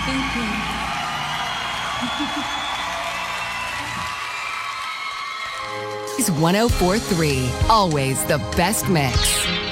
Thank you. It's 104.3, always the best mix.